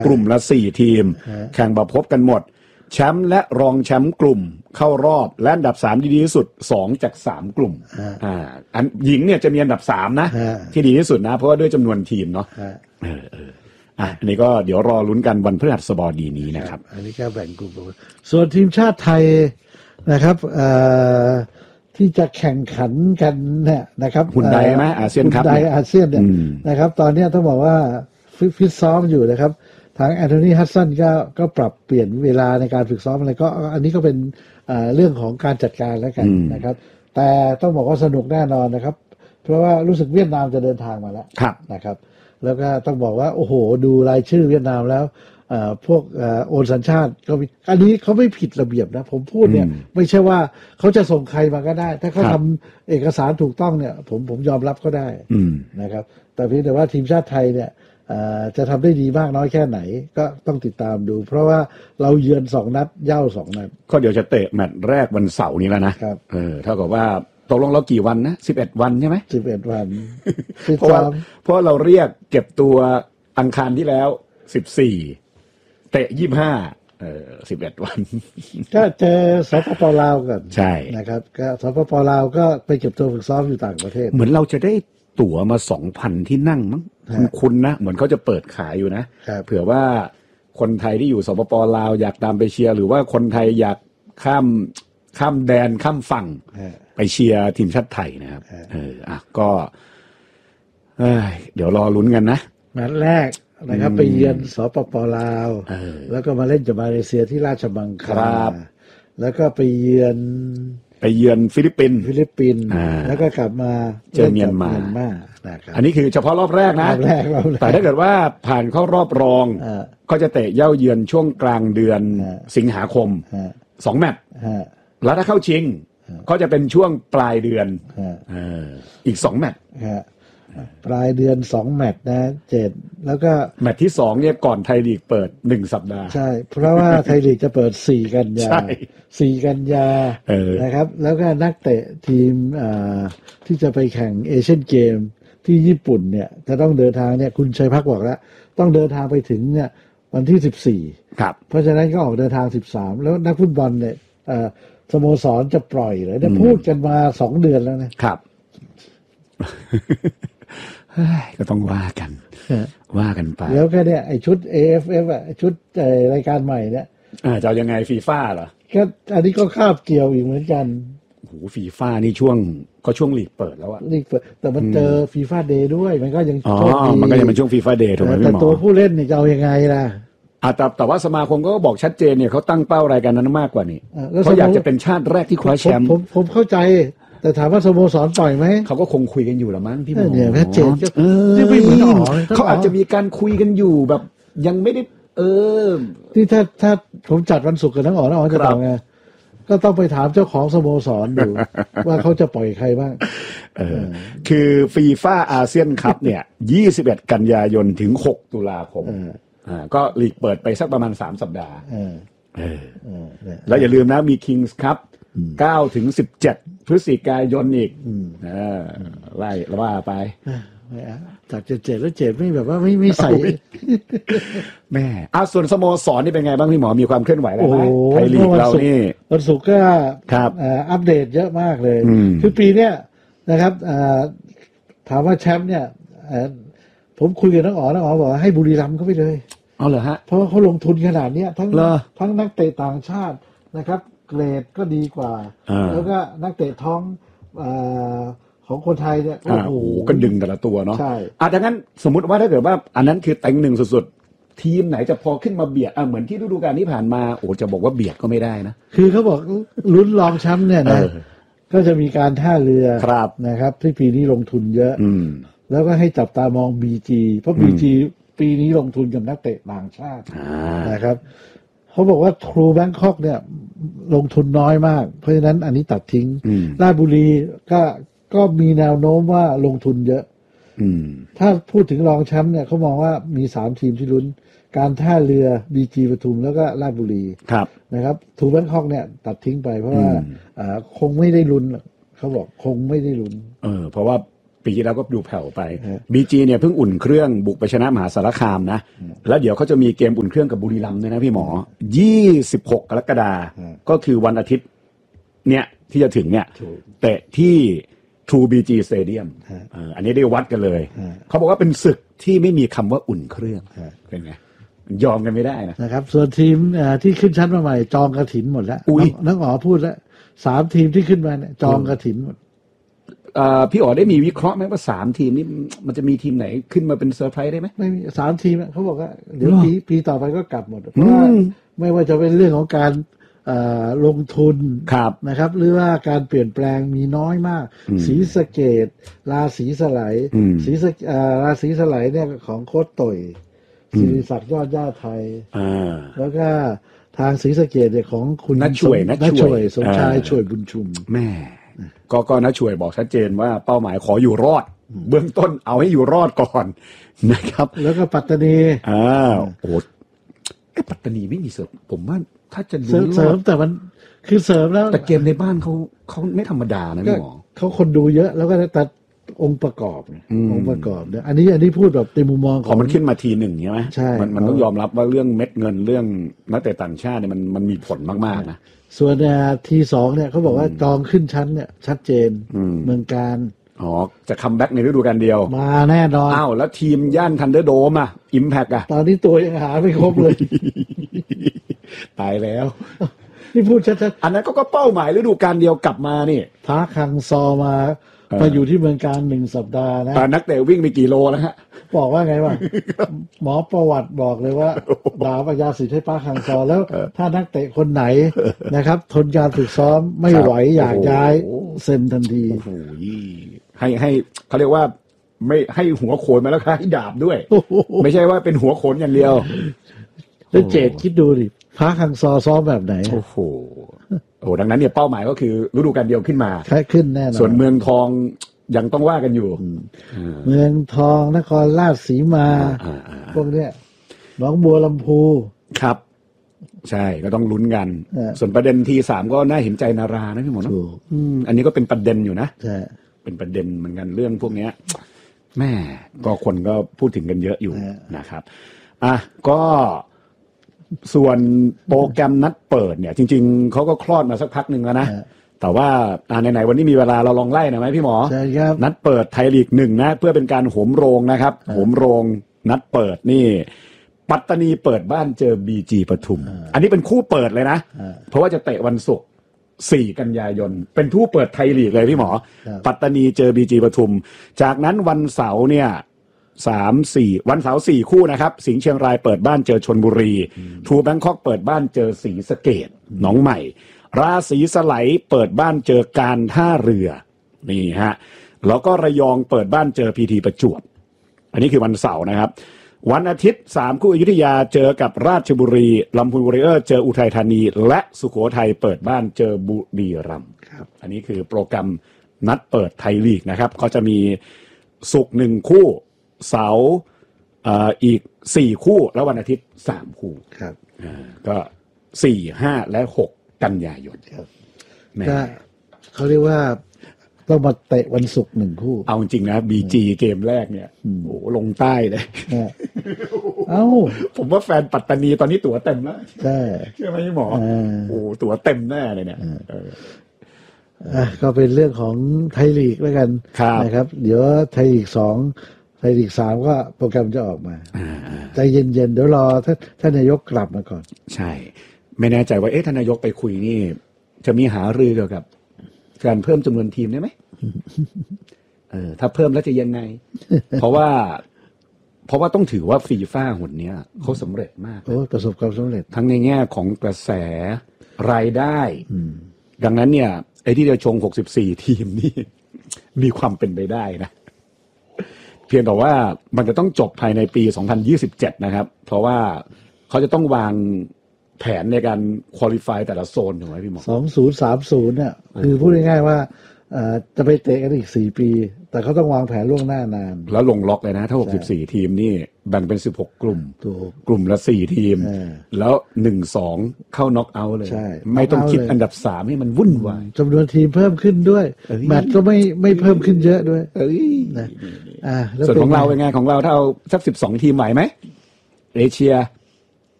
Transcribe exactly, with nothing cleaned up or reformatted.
กลุ่มละสี่ทีมแข่งแบบพบกันหมดแชมป์และรองแชมป์กลุ่มเข้ารอบและอันดับสามที่ดีที่สุดสองจากสามกลุ่มอ่าอันหญิงเนี่ยจะมีอันดับสามนะที่ดีที่สุดนะเพราะว่าด้วยจำนวนทีมเนาะเออเอออ่ะอันนี้ก็เดี๋ยวรอลุ้นกันวันพฤหัสบดีนี้นะครับอันนี้ก็แบ่งกลุ่มส่วนทีมชาติไทยนะครับเอ่อที่จะแข่งขันกันเนี่ยนะครับหุ่นไดไหมอาเซียนครับหุ่นไดอาเซียนเนี่ยนะครับตอนนี้ต้องบอกว่าฟิตซ้อมอยู่นะครับทางแอนโทนีฮัดสันก็ก็ปรับเปลี่ยนเวลาในการฝึกซ้อมอะไรก็อันนี้ก็เป็นเรื่องของการจัดการแล้วกันนะครับแต่ต้องบอกว่าสนุกแน่นอนนะครับเพราะว่ารู้สึกเวียดนามจะเดินทางมาแล้วนะครับแล้วก็ต้องบอกว่าโอ้โหดูรายชื่อเวียดนามแล้วพวกโอนสัญชาติก็อันนี้เขาไม่ผิดระเบียบนะผมพูดเนี่ยไม่ใช่ว่าเขาจะส่งใครมาก็ได้ถ้าเขาทำเอกสารถูกต้องเนี่ยผมผมยอมรับก็ได้นะครับแต่เพียงแต่ว่าทีมชาติไทยเนี่ยจะทำได้ดีมากน้อยแค่ไหนก็ต้องติดตามดูเพราะว่าเราเยือนสองนัดเย่าสองนัดก็เดี๋ยวจะเตะแมตช์แรกวันเสาร์นี้แล้วนะครับเออเท่ากับว่าตกลงเรากี่วันนะสิบเอ็ดวันใช่ไหมสิบเอ็ดวันเพราะว่าเพราะเราเรียกเก็บตัวอังคารที่แล้วสิบสี่เตะยี่สิบห้าเออสิบเอ็ดวันก็เจอสปปลาวกันใช่นะครับก็สปปลาวก็ไปเก็บตัวฝึกซ้อมอยู่ต่างประเทศเหมือนเราจะได้ตั๋วมาสองพันที่นั่งมั้งคุณนะเหมือนเขาจะเปิดขายอยู่นะเผื่อว่าคนไทยที่อยู่สปปลาวอยากตามไปเชียร์หรือว่าคนไทยอยากข้ามข้ามแดนข้ามฝั่งไปเชียร์ทีมชาติไทยนะครับเอออ่ะก็เอ้ยเดี๋ยวรอลุ้นกันนะนัดแรกนะครับไปเยือนสปปลาวแล้วก็มาเล่นกับมาเลเซียที่ราชบังคลาแล้วก็ไปเยือนไปเยือนฟิลิปปินส์ฟิลิปปินส์แล้วก็กลับมาเจอเมียนมาอันนี้คือเฉพาะรอบแรกนะแต่ถ้าเกิดว่าผ่านเข้ารอบรองก็จะเตะเย่าเยือนช่วงกลางเดือนสิงหาคมสองแมตช์แล้วถ้าเข้าชิงก็จะเป็นช่วงปลายเดือนอีกสองแมตช์ปลายเดือนสองแมตช์นะเจ็ดแล้วก็แมตช์ที่สองเนี่ยก่อนไทยลีกเปิดหนึ่งสัปดาห์ใช่เพราะว่าไทยลีกจะเปิดสี่กันยาสี่กันยานะครับแล้วก็นักเตะทีมที่จะไปแข่งเอเชียนเกมที่ญี่ปุ่นเนี่ยจะต้องเดินทางเนี่ยคุณชัยพักบอกแล้วต้องเดินทางไปถึงเนี่ยวันที่สิบสี่ครับเพราะฉะนั้นก็ออกเดินทางสิบสามแล้วนักฟุตบอลเนี่ยสโมสรจะปล่อยเลยได้พูดกันมาสองเดือนแล้วนะครับก็ต้องว่ากันว่ากันไปแล้วก็เนี่ยไอชุด เอ เอฟ เอฟ อ่ะชุดรายการใหม่เนี่ยจะเอายังไงฟีฟ่าเหรอก็อันนี้ก็คาบเกี่ยวอีกเหมือนกันโอ้โหฟีฟ่านี่ช่วงก็ช่วงลีกเปิดแล้วอะลีกเปิดแต่มันเจอฟีฟ่าเดย์ด้วยมันก็ยังอ๋อมันก็ยังเป็นช่วงฟีฟ่าเดย์ถูกไหมพี่หมอแต่ตัวผู้เล่นนี่จะเอายังไงล่ะอ่าแต่แต่ว่าสมาคมก็บอกชัดเจนเนี่ยเขาตั้งเป้ารายการนั้นมากกว่านี้เขาอยากจะเป็นชาติแรกที่คว้าแชมป์ผมผมเข้าใจแต่ถามว่าสโมสรปล่อยไหมเขาก็คงคุยกันอยู่ละมั้งพี่หมอเนี่ยชัดเจนที่ไม่เหมือนอ๋อเขาอาจจะมีการคุยกันอยู่แบบยังไม่ได้เออที่ถ้าถ้าผมจัดวันศุกร์กับทั้งอ๋อทั้งอ๋อจะทำไงก็ต้องไปถามเจ้าของสโมสรดูว่าเขาจะปล่อยใครบ้างเออคือฟีฟ่าอาเซียนคัพเนี่ยยี่สิบเอ็ดกันยายนถึงหกตุลาคมอ่าก็ลีกเปิดไปสักประมาณสามสัปดาห์เออเออแล้วอย่าลืมนะมีคิงส์คัพเก้าถึงสิบเจ็ดพฤศจิกายนอีกอ่าไล่ว่าไปจากเจ็ดเจ็ดแล้วเจ็ดไม่แบบว่าไม่ไม่ใส่แม่อ่ะส่วนสโมสรนี่เป็นไงบ้างพี่หมอมีความเคลื่อนไหวอะไรไหมไทยลีกเรานี่วันศุกร์ก็อัปเดตเยอะมากเลยคือปีเนี้ยนะครับถามว่าแชมป์เนี่ยผมคุยกับน้องอ๋อน้องอ๋อบอกให้บุรีรัมย์เข้าไปเลยอ๋อเหรอฮะเพราะว่าเขาลงทุนขนาดนี้ทั้งทั้งนักเตะต่างชาตินะครับเกรดก็ดีกว่าแล้วก็นักเตะท้องของคนไทยเนี่ยโอ้โหก็ดึงแต่ละตัวเนาะใช่อ่ะดังนั้นสมมุติว่าถ้าเกิดว่าอันนั้นคือเต็งหนึ่งสุดๆทีมไหนจะพอขึ้นมาเบียดอ่ะเหมือนที่ฤดูกาลที่ผ่านมาโอ้จะบอกว่าเบียดก็ไม่ได้นะคือเขาบอกลุ้นรองแชมป์เนี่ยนะก็จะมีการท่าเรือนะครับที่ปีนี้ลงทุนเยอะแล้วก็ให้จับตามอง บี จี เพราะ บี จี ปีนี้ลงทุนกับนักเตะต่างชาตินะครับเขาบอกว่าทรูแบงคอกเนี่ยลงทุนน้อยมากเพราะฉะนั้นอันนี้ตัดทิ้งราชบุรีก็ก็มีแนวโน้มว่าลงทุนเยอะถ้าพูดถึงรองแชมป์เนี่ยเขามองว่ามีสามทีมที่ลุ้นการท่าเรือ บี จี ปทุมแล้วก็ราชบุรีนะครับทรูแบงคอกเนี่ยตัดทิ้งไปเพราะว่าคงไม่ได้ลุ้นเขาบอกคงไม่ได้ลุ้นเออเพราะว่าปีที่แล้วก็ดูแผ่วไป บี จี เนี่ยเพิ่งอุ่นเครื่องบุกไปชนะมหาสารคามนะแล้วเดี๋ยวเขาจะมีเกมอุ่นเครื่องกับบุรีรัมย์ด้วยนะพี่หมอยี่สิบหกกรกฎาคมก็คือวันอาทิตย์เนี่ยที่จะถึงเนี่ยเตะที่ True บี จี Stadium อันนี้ได้วัดกันเลยเขาบอกว่าเป็นศึกที่ไม่มีคำว่าอุ่นเครื่องเป็นไงยอมกันไม่ได้นะนะครับส่วนทีมที่ขึ้นชั้นมาใหม่จองกระถินหมดแล้วนักอ๋อพูดแล้วสามทีมที่ขึ้นมาเนี่ยจองกระถินหมดพี่อ๋อได้มีวิเคราะห์ไหมว่าสามทีมนี้มันจะมีทีมไหนขึ้นมาเป็นเซอร์ไพรส์ได้ไหมไม่มีสามทีมเขาบอกว่าเดี๋ยวปีปีต่อไปก็กลับหมดเพราะว่าไม่ว่าจะเป็นเรื่องของการลงทุนนะครับหรือว่าการเปลี่ยนแปลงมีน้อยมากศรีสะเกษราศีสไลศรีสะราศีสไลเนี่ยของโค้ชต่อยศิริศักดิ์ยอดย่าไทยแล้วก็ทางศรีสะเกษเนี่ยของคุณนัชช่วยนัชช่วยสมชายช่วยบุญชุมแม่ก็ก็นัชช่วยบอกชัดเจนว่าเป้าหมายขออยู่รอดเบื้องต้นเอาให้อยู่รอดก่อนนะครับแล้วก็ปัตตานีอ่าโอ้ไอ้ปัตตานีไม่มีเสริมผมว่าถ้าจะเสริมแต่มันคือเสริมแล้วแต่เกมในบ้านเขาเขาไม่ธรรมดานะพี่หมอเขาคนดูเยอะแล้วก็แต่องค์ประกอบองค์ประกอบเนี่ยอันนี้อันนี้พูดแบบในมุมมองของมันขึ้นมาทีหนึ่งใช่ไหมใช่มันมันต้องยอมรับว่าเรื่องเม็ดเงินเรื่องนักเตะต่างชาติเนี่ยมันมันมีผลมากๆนะส่วนทีสองเนี่ยเขาบอกว่าจองขึ้นชั้นเนี่ยชัดเจนเมืองการอ๋อจะคัมแบ็กในฤดูกาลเดียวมาแน่นอนอ้าวแล้วทีมย่านทันเดอร์โดมอ่ะอิมแพคอ่ะตอนนี้ตัวยังหาไม่ครบเลยตายแล้วนี่พูดชัดๆอันนั้นก็ก็เป้าหมายฤดูกาลเดียวกลับมานี่พาคังซอมามาอยู่ที่เมืองการหนึ่งสัปดาห์นะแต่นักเตะวิ่งไปกี่โลแล้วฮะบอกว่าไงวะหมอประวัติบอกเลยว่าดาปัญญาสิทธิ์ให้ป้าคังซอแล้วถ้านักเตะคนไหนนะครับทนการฝึกซ้อมไม่ไหวอยากย้ายเซ็นทันทีโอ้โหให้ให้เขาเรียกว่าไม่ให้หัวโขนมาแล้วให้ดาบด้วยไม่ใช่ว่าเป็นหัวโขนอย่างเดียวแล้วเจดคิดดูดิพาคังซอซ้อมแบบไหนโอ้โหโอ้ดังนั้นเนี่ยเป้าหมายก็คือฤดูกาลเดียวขึ้นมาใช่ขึ้นแน่นอนส่วนเมืองทองยังต้องว่ากันอยู่เมืองทองนครราชสีมาพวกเนี้ยหนองบัวลำพูครับใช่ก็ต้องลุ้นกันส่วนประเด็นทีสามก็น่าเห็นใจนารานะพี่หมอนะอันนี้ก็เป็นประเด็นอยู่นะใช่เป็นประเด็นเหมือนกันเรื่องพวกนี้แม่ก็คนก็พูดถึงกันเยอะอยู่นะครับอ่ะก็ส่วนโปรแกรมนัดเปิดเนี่ยจริงๆเขาก็คลอดมาสักพักหนึ่งแล้วนะแต่ว่าไหนๆวันนี้มีเวลาเราลองไล่หน่อยไหมพี่หมอใช่ครับนัดเปิดไทยลีกหนึ่งนะเพื่อเป็นการโหมโรงนะครับโหมโรงนัดเปิดนี่ปัตตานีเปิดบ้านเจอ บี จี ปทุมอันนี้เป็นคู่เปิดเลยนะเพราะว่าจะเตะวันศุกร์สี่กันยายนเป็นคู่เปิดไทยลีกเลยพี่หมอปัตตานีเจอ บี จี ปทุมจากนั้นวันเสาร์เนี่ยสามสี่วันเสาร์สี่คู่นะครับสิงห์เชียงรายเปิดบ้านเจอชลบุรีทรูแบงคอกเปิดบ้านเจอศรีสะเกษหนองใหม่ราศีสไลเปิดบ้านเจอการท่าเรือนี่ฮะแล้วก็ระยองเปิดบ้านเจอพีทีประจวบอันนี้คือวันเสาร์นะครับวันอาทิตย์สามคู่อยุธยาเจอกับราชบุรีลำพูนวอริเออร์เจออุทัยธานีและสุโขทัยเปิดบ้านเจอบุรีรัมย์ครับอันนี้คือโปรแกรมนัดเปิดไทยลีกนะครับก็จะมีศุกร์หนึ่งคู่เสาร์อีกสี่คู่แล้ววันอาทิตย์สามคู่ครับก็สี่ห้าและหกกันยายนครับก็เขาเรียกว่าต้องมาเตะวันศุกร์หนึ่งคู่เอาจริงนะ บี จี เกมแรกเนี่ยโอ้ลงใต้เลยเอ้าผมว่าแฟนปัตตานีตอนนี้ตั๋วเต็มแล้วใช่ใช่ไหมหมอโอ้ตั๋วเต็มแน่เลยเนี่ยอ่ะก็เป็นเรื่องของไทยลีกแล้วกันนะครับเดี๋ยวไทยลีกสองไทยลีกสามก็โปรแกรมจะออกมาใจเย็นๆเดี๋ยวรอท่านท่านนายกกลับมาก่อนใช่ไม่แน่ใจว่าเอ๊ะท่านนายกไปคุยนี่จะมีหารือเกี่ยวกับการเพิ่มจำนวนทีมได้ไหมเออถ้าเพิ่มแล้วจะยังไง เพราะว่าเพราะว่าต้องถือว่าฟีฟ่าหนเนี้ยเขาสำเร็จมากโอ้ประสบความสำเร็จทั้งในแง่ของกระแสรายได้ดังนั้นเนี่ยไอ้ที่จะชงหกสิบสี่ทีมนี่มีความเป็นไปได้นะเพียงแต่ว่ามันจะต้องจบภายในปีสองพันยี่สิบเจ็ดนะครับเพราะว่าเขาจะต้องวางแผนในการควอลิฟายแต่ละโซนถูกไหมพี่หมอสองศูนย์สามศูนย์เนี่ยคือพูดง่ายๆว่าจะไปเตะกันอีกสี่ปีแต่เขาต้องวางแผนล่วงหน้านานแล้วลงล็อกเลยนะถ้าหกสิบสี่ทีมนี่แบ่งเป็นสิบหกกลุ่มกลุ่มละสี่ทีมแล้วหนึ่งสองเข้าน็อกเอาท์เลยไม่ต้องคิดอันดับสามให้มันวุ่นวายจำนวนทีมเพิ่มขึ้นด้วยแมตช์ก็ไม่ไม่เพิ่มขึ้นเยอะด้วยนะส่วนของเราเป็นไงของเราถ้าเอาสักสิบสองทีมไหวไหมเอเชีย